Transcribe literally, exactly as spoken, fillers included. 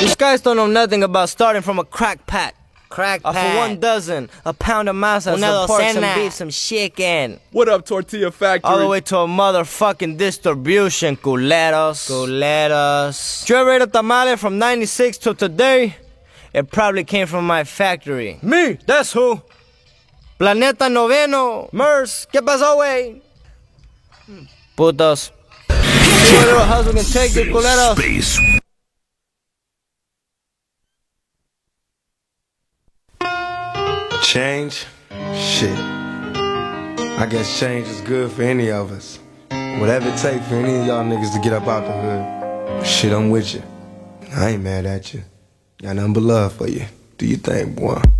These guys don't know nothing about starting from a crack pack. Crack Uh, pack. for one dozen, a pound of masa, Una some pork, some docena. beef, some chicken. What up, Tortilla Factory? All the way to a motherfucking distribution, culeros. Culeros. You ever ate a tamale from ninety-six to today? It probably came from my factory. Me, that's who. Planeta Noveno, Mers, ¿qué pasó, wey? Putos. See what little hustle can take you, culeros. Space. Change? Shit. I guess change is good for any of us. Whatever it takes for any of y'all niggas to get up out the hood. Shit, I'm with you. I ain't mad at you. Got nothing but love for you. Do your thing, boy.